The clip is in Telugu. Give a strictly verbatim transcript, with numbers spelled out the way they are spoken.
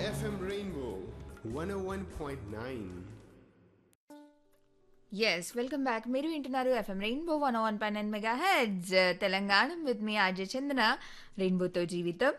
F M Rainbow one oh one point nine. Yes welcome back. మీరు వింటున్నారు FM rainbow one one point nine mega heads Telangana with me RJ చందన రెయిన్బోతో జీవితం